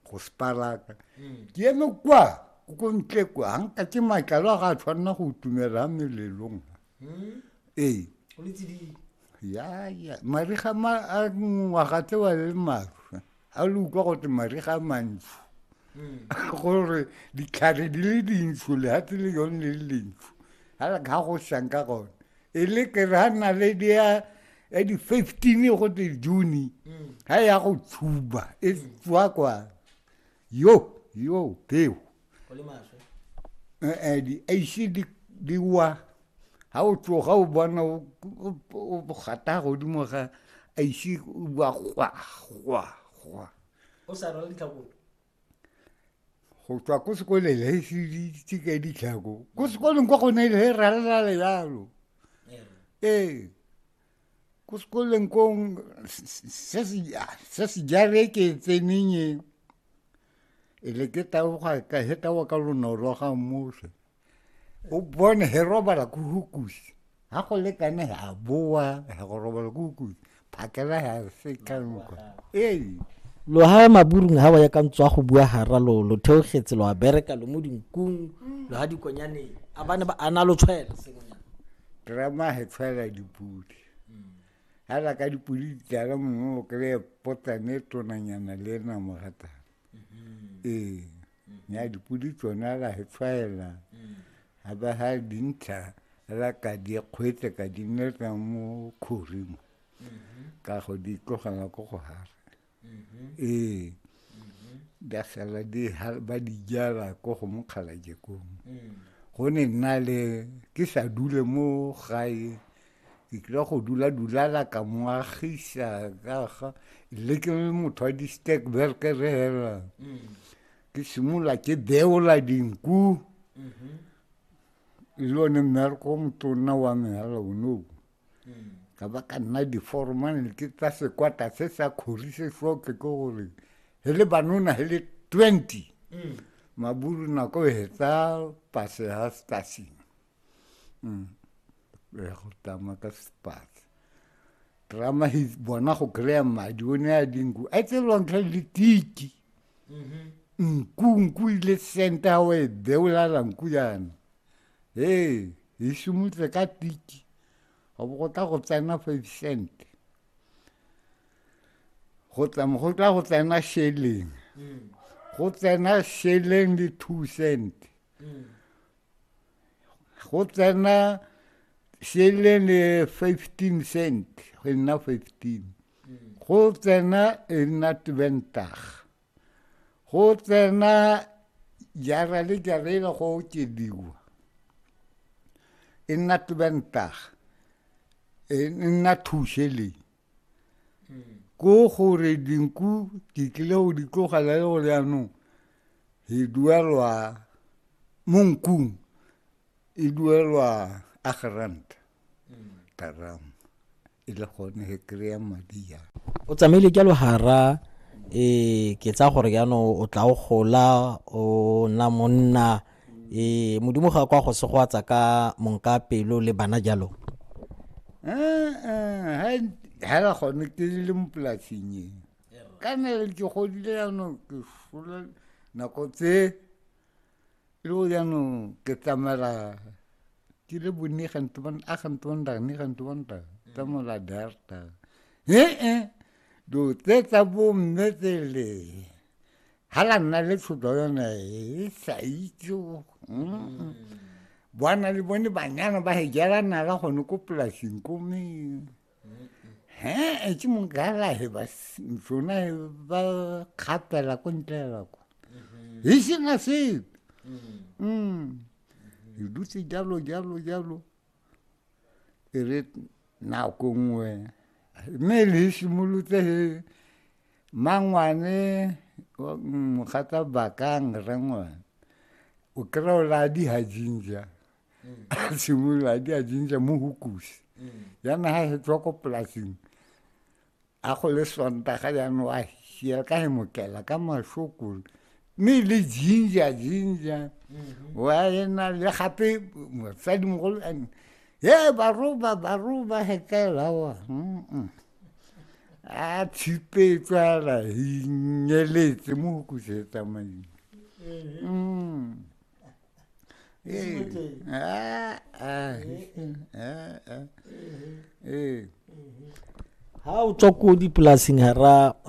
go spalaka ke eme kwa go ntle kwa hanka ke makalo ga tshwana go tumela melelong o le tsididi ya mariga a ngwaga tse wa le maru a le utlwa go te mariga mantšu gore ditlhare di le dintsho le hate le yone le le dintsho hala ka go shanka gone e le ke re ha nna le dia di 15 go te June ha ya go tshuba e tswa kwa yo peo o le maswe di di wa ha o tloga o bona o gata godimo ga aishi wa gwa o sa rala ditlhakong go tswa ko sekoleng le se ke ditlhako ko sekoleng kwa go ne le rala le jalo ko sekoleng ko se se jare ke tseneng e le ke ta ka heta wa ka lona ro ga mose o bone he robala ku hukusi ha go le kane ha boa ha go robala ku hukusi phakela ha se ka nko lo ha maburung ha wa ya ka ntswa go bua hara lo theogetse lo a bereka lo mo dinkung lo ha dikonyane a bana ba ana lo tshwela sengonyana drama he tshwela dipudi hala ka dipudi tla mo kre potane tonanyana le na mogata nya dipudi tsona la he tshwela ha ba ha dintlha la ka di kgwetse ka dinela mo khorimo ka go di tlogela go hara da sala di ba di jala go go mokhala je ko go ne nna le ke sa dule mo gae ke tla go dula la ka moagisa ka ga le ke motho di steak burger hela ke simula ke deola dinku lo ne merko mtona wa me hala uno ka ba ka nna di forman ke tsa se kwata se sa khorise hloke ko gore hele banona hele 20 maburu na ko hetsa pase ha station go tama ka spat drama his bona go krea madi o ne a dingu a tselwa ntle le tiki nku ile senta we deula la nku yana e shumutse ka tiki go tla go tsena 5 cent go tla go tsena shilling go tsena shilling di 2 cent go tsena shilling 15 cent go nna 15 go tsena nna 20 go tsena jara le jarela go ke diwa nna 20 nna 2 shilling go gore dinku ke tle o di tlogela le go leano e duelwa monkung e duelwa agrant taram ile gone he krea madia o tsamaile ke lo hara ke tsa gore yano o tla o gola o na monna modimo ga kwa go se go atsa ka monka pelo le bana jalo hala gone ke le mplatsing ka ne ke godile yano ke fola nako tse lo yano ke tsamela ke le bonni gantban a gantban da ni gantban da tsamela darta do tsa bo metele hala nna le tshodo yona e sa itso bwana le bone banyana ba hejela na la gone ko plasing ko me ke mongala he ba sona ba khapela ko ntlela ko e sina se e dutse jalo e re na ko ngwe me le simolutse mangwane mogata bakang rengwa o kra la di hajinja simula di hajinja mo hukusi yana ha tswa ko plasing a go le sonta ga yana wa hia ka he mokela ka mashoko me le jinja wa yana le gape motsadi mogolo baruba he ka lawa a tshipetswa la hinyeletse mo go kusetsa madi ha o tswa ko dipolasing hara